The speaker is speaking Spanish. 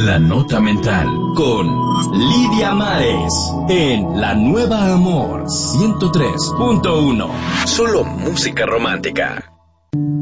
La Nota Mental con Lidia Mares en La Nueva Amor 103.1. Solo música romántica.